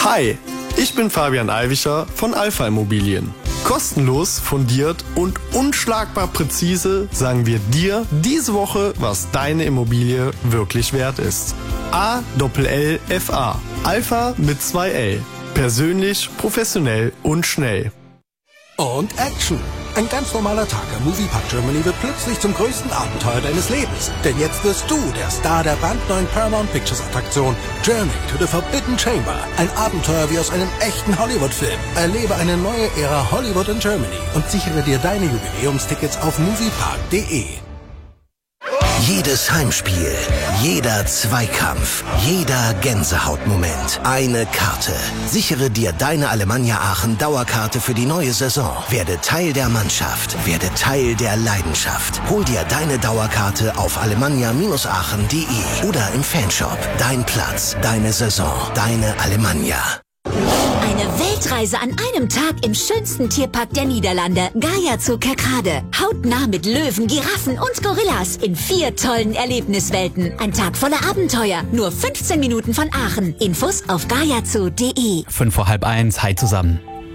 Hi, ich bin Fabian Eiwischer von Alpha Immobilien. Kostenlos, fundiert und unschlagbar präzise sagen wir dir diese Woche, was deine Immobilie wirklich wert ist. ALLFA. Alpha mit 2 L. Persönlich, professionell und schnell. Und Action! Ein ganz normaler Tag am Moviepark Germany wird plötzlich zum größten Abenteuer deines Lebens. Denn jetzt wirst du der Star der brandneuen Paramount Pictures Attraktion Journey to the Forbidden Chamber. Ein Abenteuer wie aus einem echten Hollywood-Film. Erlebe eine neue Ära Hollywood in Germany und sichere dir deine Jubiläumstickets auf moviepark.de. Jedes Heimspiel, jeder Zweikampf, jeder Gänsehautmoment. Eine Karte. Sichere dir deine Alemannia Aachen Dauerkarte für die neue Saison. Werde Teil der Mannschaft. Werde Teil der Leidenschaft. Hol dir deine Dauerkarte auf alemannia-aachen.de oder im Fanshop. Dein Platz, deine Saison, deine Alemannia. Eine Weltreise an einem Tag im schönsten Tierpark der Niederlande. Gaia Zoo Kerkrade. Hautnah mit Löwen, Giraffen und Gorillas in 4 tollen Erlebniswelten. Ein Tag voller Abenteuer. Nur 15 Minuten von Aachen. Infos auf gaiazoo.de. 1:05. Hi zusammen.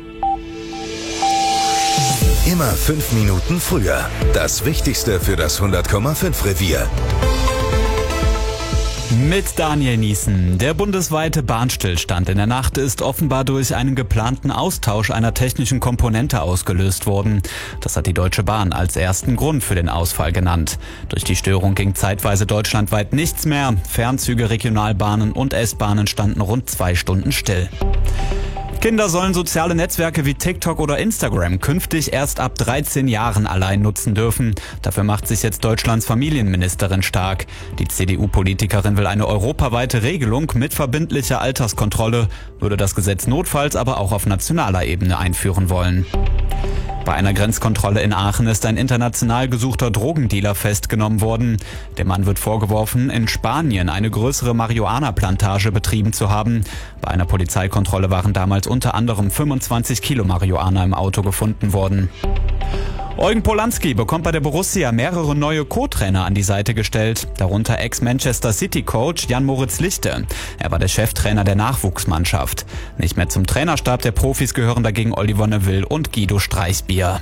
Immer 5 Minuten früher. Das Wichtigste für das 100,5 Revier. Mit Daniel Niesen. Der bundesweite Bahnstillstand in der Nacht ist offenbar durch einen geplanten Austausch einer technischen Komponente ausgelöst worden. Das hat die Deutsche Bahn als ersten Grund für den Ausfall genannt. Durch die Störung ging zeitweise deutschlandweit nichts mehr. Fernzüge, Regionalbahnen und S-Bahnen standen rund 2 Stunden still. Kinder sollen soziale Netzwerke wie TikTok oder Instagram künftig erst ab 13 Jahren allein nutzen dürfen. Dafür macht sich jetzt Deutschlands Familienministerin stark. Die CDU-Politikerin will eine europaweite Regelung mit verbindlicher Alterskontrolle, würde das Gesetz notfalls aber auch auf nationaler Ebene einführen wollen. Bei einer Grenzkontrolle in Aachen ist ein international gesuchter Drogendealer festgenommen worden. Dem Mann wird vorgeworfen, in Spanien eine größere Marihuana-Plantage betrieben zu haben. Bei einer Polizeikontrolle waren damals unter anderem 25 Kilo Marihuana im Auto gefunden worden. Eugen Polanski bekommt bei der Borussia mehrere neue Co-Trainer an die Seite gestellt, darunter Ex-Manchester City-Coach Jan-Moritz Lichte. Er war der Cheftrainer der Nachwuchsmannschaft. Nicht mehr zum Trainerstab der Profis gehören dagegen Oliver Neville und Guido Streichbier.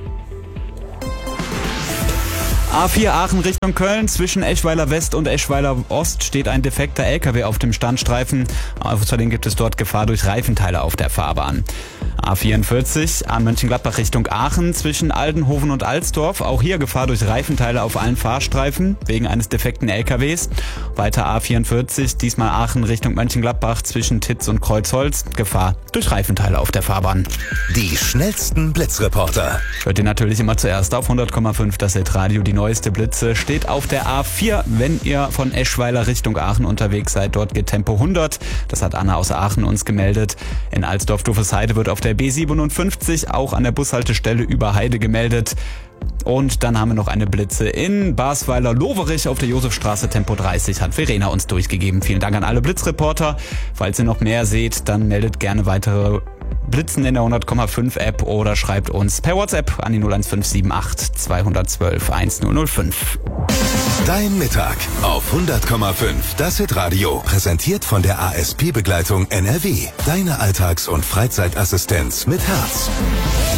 A4 Aachen Richtung Köln. Zwischen Eschweiler West und Eschweiler Ost steht ein defekter LKW auf dem Standstreifen. Außerdem gibt es dort Gefahr durch Reifenteile auf der Fahrbahn. A44 an Mönchengladbach Richtung Aachen zwischen Aldenhoven und Alsdorf. Auch hier Gefahr durch Reifenteile auf allen Fahrstreifen wegen eines defekten LKWs. Weiter A44, diesmal Aachen Richtung Mönchengladbach zwischen Titz und Kreuzholz. Gefahr durch Reifenteile auf der Fahrbahn. Die schnellsten Blitzreporter. Hört ihr natürlich immer zuerst auf 100,5 das Hitradio. Die neueste Blitze steht auf der A4, wenn ihr von Eschweiler Richtung Aachen unterwegs seid. Dort geht Tempo 100. Das hat Anna aus Aachen uns gemeldet. In Alsdorf-Dufesheide wird auf der B57 auch an der Bushaltestelle über Heide gemeldet. Und dann haben wir noch eine Blitze in Basweiler-Loverich auf der Josefstraße, Tempo 30, hat Verena uns durchgegeben. Vielen Dank an alle Blitzreporter. Falls ihr noch mehr seht, dann meldet gerne weitere Blitzen in der 100,5 App oder schreibt uns per WhatsApp an die 01578 212 1005. Dein Mittag auf 100,5 das Hitradio. Präsentiert von der ASP-Begleitung NRW. Deine Alltags- und Freizeitassistenz mit Herz.